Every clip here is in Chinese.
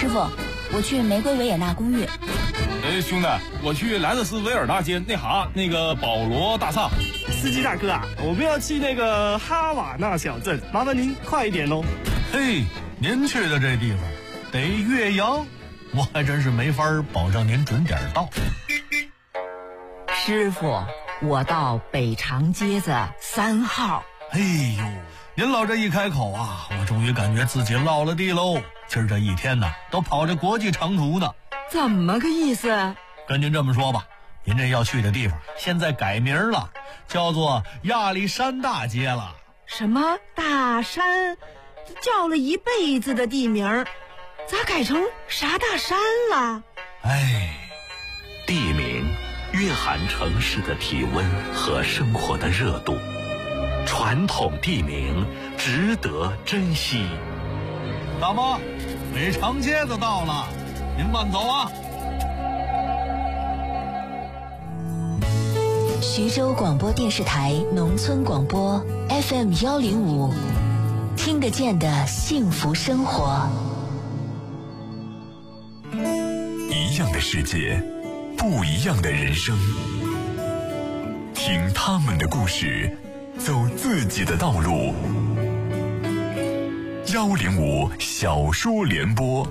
师傅，我去玫瑰维也纳公寓。 兄弟，我去莱特斯维尔大街那个保罗大厦。 司机大哥啊，我们要去那个哈瓦那小镇，麻烦您快一点哦。 嘿，您去的这地方得岳阳，我还真是没法保证您准点到。 师傅，我到北长街子3号。 哎呦，您老这一开口啊，我终于感觉自己落了地喽。今儿这一天呢，都跑着国际长途呢。 怎么个意思？ 跟您这么说吧，您这要去的地方现在改名了，叫做亚历山大街了。 什么大山？叫了一辈子的地名，咋改成啥大山了？ 哎， 地名蕴含城市的体温和生活的热度，传统地名值得珍惜。 大妈，北长街子到了，您慢走啊。 徐州广播电视台农村广播 FM105，听得见的幸福生活。 一样的世界，不一样的人生，听他们的故事，走自己的道路。105小说联播，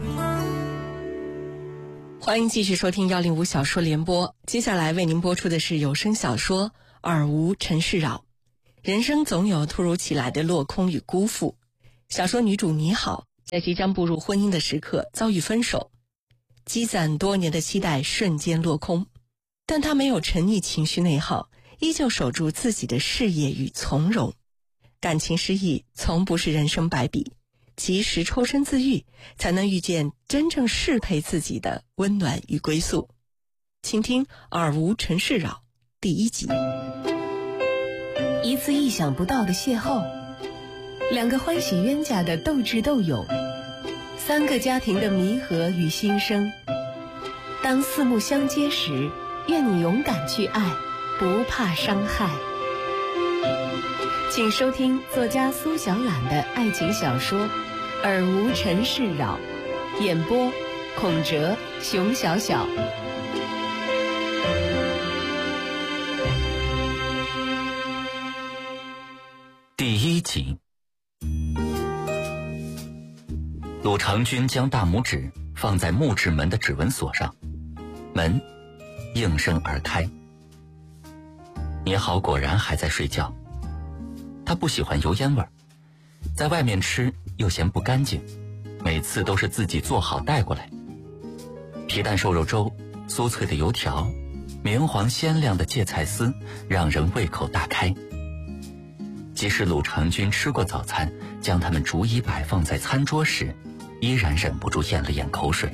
欢迎继续收听105小说联播。接下来为您播出的是有声小说《耳无尘世扰》。人生总有突如其来的落空与辜负。小说女主你好，在即将步入婚姻的时刻遭遇分手，积攒多年的期待瞬间落空，但她没有沉溺情绪内耗，依旧守住自己的事业与从容。感情失意从不是人生败笔，及时抽身自愈，才能遇见真正适配自己的温暖与归宿。请听《耳无尘世扰》第1集。 一次意想不到的邂逅，2个欢喜冤家的斗智斗勇，3个家庭的弥合与新生。当四目相接时，愿你勇敢去爱，不怕伤害。请收听作家苏小懒的爱情小说《耳无尘世扰》，演播孔哲、熊小小。 第1集。鲁长军将大拇指放在木质门的指纹锁上，门应声而开。你好果然还在睡觉。他不喜欢油烟味儿，在外面吃又嫌不干净，每次都是自己做好带过来。皮蛋瘦肉粥、酥脆的油条、明黄鲜亮的芥菜丝，让人胃口大开。即使鲁长军吃过早餐，将它们逐一摆放在餐桌时，依然忍不住咽了咽口水。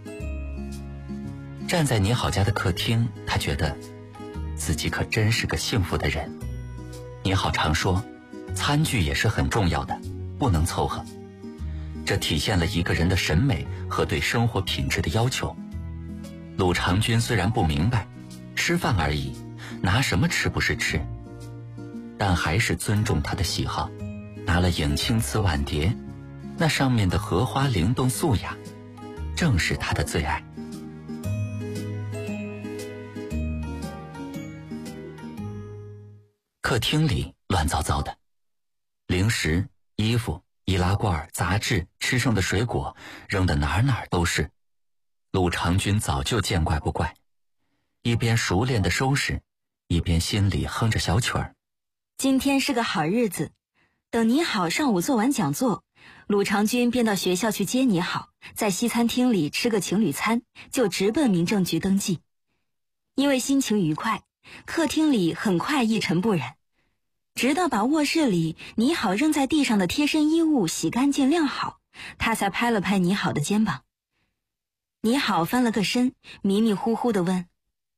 站在你好家的客厅，他觉得自己可真是个幸福的人。你好常说，餐具也是很重要的，不能凑合。这体现了一个人的审美和对生活品质的要求。鲁长军虽然不明白，吃饭而已，拿什么吃不是吃，但还是尊重他的喜好，拿了影青瓷碗碟，那上面的荷花灵动素雅，正是他的最爱。客厅里乱糟糟的，零食、衣服、易拉罐、杂志、吃剩的水果扔得哪儿都是。鲁长军早就见怪不怪，一边熟练地收拾，一边心里哼着小曲儿。 今天是个好日子，等你好上午做完讲座，鲁长军便到学校去接你好，在西餐厅里吃个情侣餐，就直奔民政局登记。因为心情愉快，客厅里很快一尘不染，直到把卧室里你好扔在地上的贴身衣物洗干净晾好，他才拍了拍你好的肩膀。你好翻了个身，迷迷糊糊地问：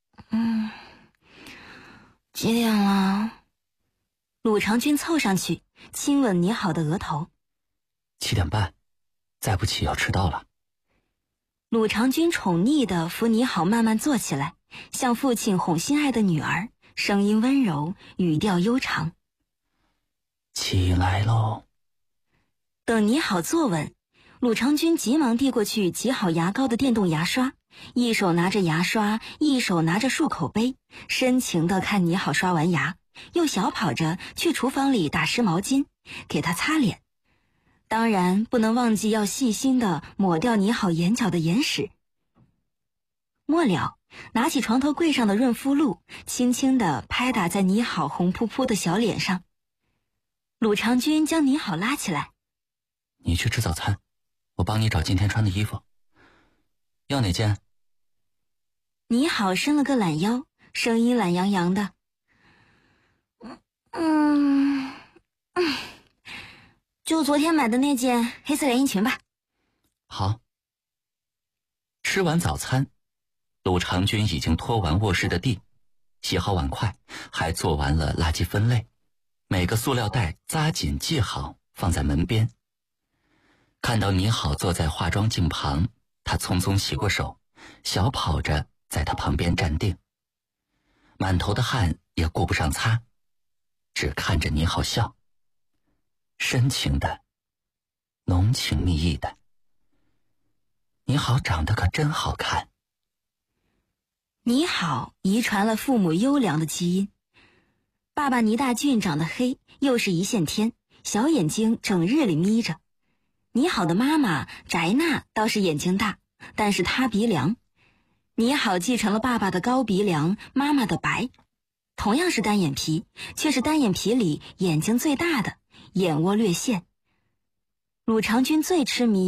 几点了？鲁长军凑上去亲吻你好的额头。 7点半，再不起要迟到了。 鲁长军宠溺地扶你好慢慢坐起来，像父亲哄心爱的女儿，声音温柔，语调悠长。 起来喽。 等你好坐稳， 鲁长军急忙递过去挤好牙膏的电动牙刷，一手拿着牙刷，一手拿着漱口杯，深情地看你好刷完牙，又小跑着去厨房里打湿毛巾，给他擦脸。当然不能忘记要细心地抹掉你好眼角的眼屎。末了，拿起床头柜上的润肤露，轻轻地拍打在你好红扑扑的小脸上。鲁长军将你好拉起来， 你去吃早餐，我帮你找今天穿的衣服。要哪件？ 你好伸了个懒腰，声音懒洋洋的。就昨天买的那件黑色连衣裙吧。 好。吃完早餐，鲁长军已经拖完卧室的地，洗好碗筷，还做完了垃圾分类，每个塑料袋扎紧系好，放在门边。看到你好坐在化妆镜旁，他匆匆洗过手，小跑着在他旁边站定，满头的汗也顾不上擦，只看着你好笑，深情的，浓情蜜意的。你好长得可真好看。 你好遗传了父母优良的基因，爸爸倪大俊长得黑，又是一线天，小眼睛整日里眯着。你好的妈妈翟娜倒是眼睛大，但是她鼻梁。你好继承了爸爸的高鼻梁，妈妈的白。同样是单眼皮，却是单眼皮里眼睛最大的，眼窝略陷。鲁长军最痴迷